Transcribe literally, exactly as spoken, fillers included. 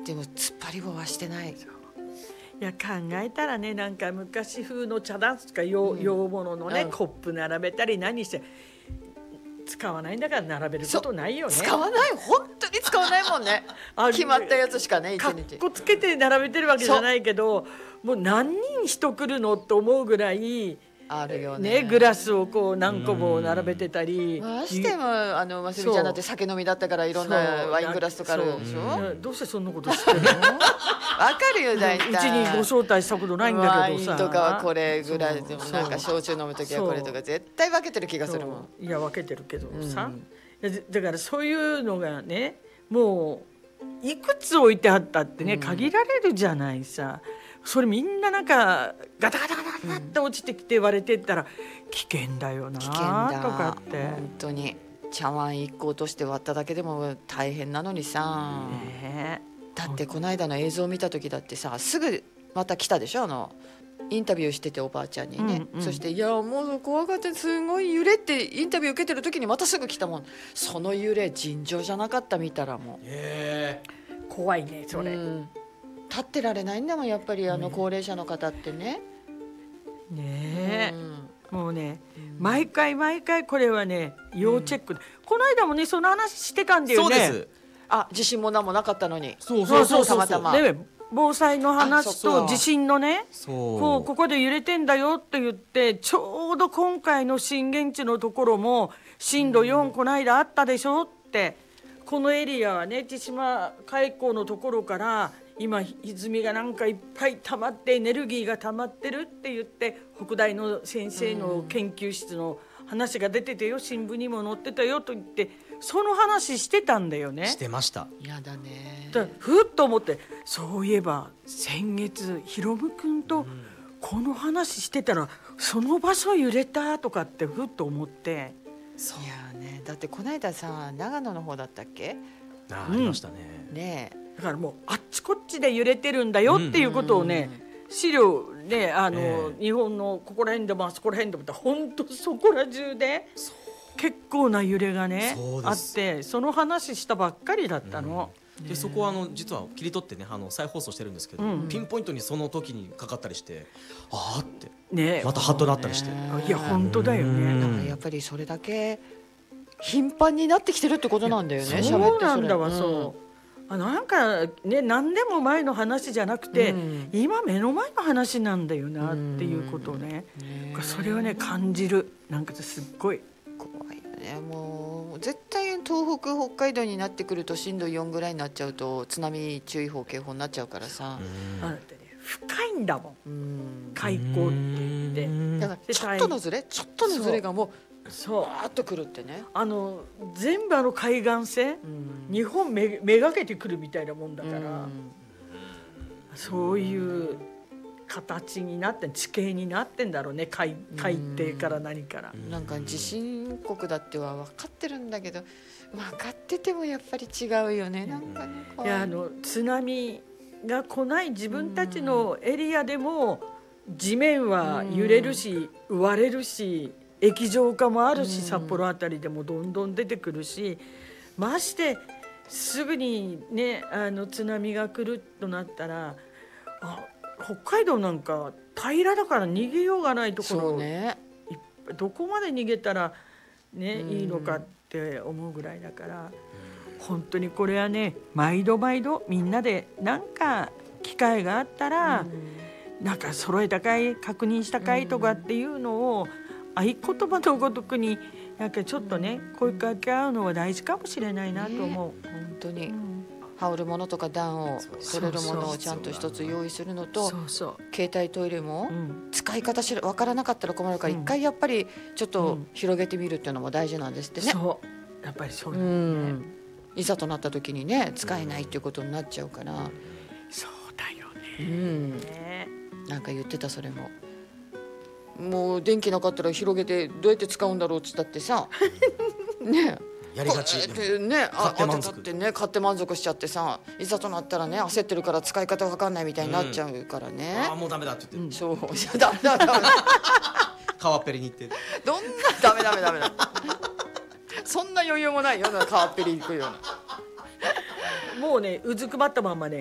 でも突っ張り棒はしてない。 いや考えたらね、なんか昔風の茶だとか洋、うん、洋物のね、うん、コップ並べたり何して使わないんだから並べることないよね。 使わない、本当に使わないもんね決まったやつしかね、一日かっこつけて並べてるわけじゃないけど、もう何人人来るのと思うぐらいあるよね。 ね、グラスをこう何個も並べてたり、 ましてもあのますみちゃんだって酒飲みだったからいろんなワイングラスとかあるでしょ。 どうしてそんなこと知ってるの？ わかるよ大体。 うちにご招待したことないんだけどさ。 ワインとかはこれぐらいでもなんか焼酎飲むときはこれとか絶対分けてる気がするもん。 いや分けてるけどさ、うん、だからそういうのがね、もういくつ置いてあったってね、限られるじゃないさ。それみんななんかガタガタガタガタって落ちてきて割れてったら危険だよなとかって。 本当に茶碗一個落として割っただけでも大変なのにさ、ね、だってこの間の映像を見た時だってさ、すぐまた来たでしょ、あのインタビューしてておばあちゃんにね、うんうん、そしていやもう怖がってすごい揺れってインタビュー受けてる時にまたすぐ来たもん。その揺れ尋常じゃなかった、見たらもう、 えー、怖いねそれ、うん、 立ってられないんだもんやっぱりあの高齢者の方ってね。 ねえ、うん、もうね、うん、毎回毎回これはね要チェックで、うん、この間もねその話してたんだよね。 そうです。あ、地震も何もなかったのに。 そうそうそうそう、たまたまで防災の話と地震のね、こうここで揺れてんだよって言って、ちょうど今回の震源地のところも震度よん、うん、この間あったでしょって、このエリアはね千島海溝のところから今歪みがなんかいっぱい溜まってエネルギーが溜まってるって言って、北大の先生の研究室の話が出ててよ、新聞にも載ってたよと言って、その話してたんだよね。 してました。 やだね。 だふっと思って、そういえば先月ひろむくんとこの話してたら、その場所揺れたとかってふっと思って。 そういやね、だってこの間さ長野の方だったっけ、 あ、ありましたね、 うん、ねえ、 だからもうあっちこっちで揺れてるんだよっていうことをね、うん、資料ね、あの、えー、日本のここら辺でもあそこら辺でも本当そこら中で結構な揺れがねあって、その話したばっかりだったの、 うん、でそこはあの実は切り取ってね、あの再放送してるんですけど、うん、ピンポイントにその時にかかったりして、あーって、ね、またハッとなったりして、 いや本当だよね。 だからやっぱりそれだけ頻繁になってきてるってことなんだよね。 そうなんだわ、そう、あのなんかね、何でも前の話じゃなくて、うん、今目の前の話なんだよなっていうことをね、うん、それをね感じる。なんかすっごい怖いよね。もう絶対東北北海道になってくると震度よんぐらいになっちゃうと津波注意報警報になっちゃうからさ、 うん、あってね深いんだもん、うん、海溝って言って、 だからちょっとのずれちょっとのずれがもうそうバーッとくるってね、 あの全部あの海岸線、うん、日本めめがけてくるみたいなもんだから、うん、そういう形になって地形になってんだろうね、 海, 海底から何から、 うん、なんか地震国だっては分かってるんだけど、分かっててもやっぱり違うよね、なんかね、 いやあの津波が来ない自分たちのエリアでも地面は揺れるし、割れるし、液状化もあるし、札幌あたりでもどんどん出てくるし、ましてすぐにねあの津波が来るとなったら、あ北海道なんか平らだから逃げようがないところ、そうね、どこまで逃げたら、ね、いいのかって思うぐらいだから、本当にこれはね毎度毎度みんなでなんか機会があったら、なんか揃えたかい確認したかいとかっていうのを合言葉のごとくになんかちょっとね声かけ合うのは大事かもしれないなと思う、ね、 本当に、うん、羽織るものとか暖を取れるものをちゃんと一つ用意するのと、そうそう携帯トイレも使い方知ら分からなかったら困るから、うん、一回やっぱりちょっと広げてみるっていうのも大事なんですってね、 うん、そうやっぱりそうだね、うん、 いざとなった時にね使えないっていうことになっちゃうから、うん、 そうだよね、 うんね、なんか言ってたそれも。もう電気なかったら広げてどうやって使うんだろうって言ったってさねえやりがちね、買って満足ってね、買って満足しちゃってさ、いざとなったらね焦ってるから使い方わかんないみたいになっちゃうからね、 うん、あもうダメだって言って、うん、 そうダメだダメだ川っぺりに行ってどんなダメダメダメだそんな余裕もないような川っぺりに行くようなもうねうずくまったまんまね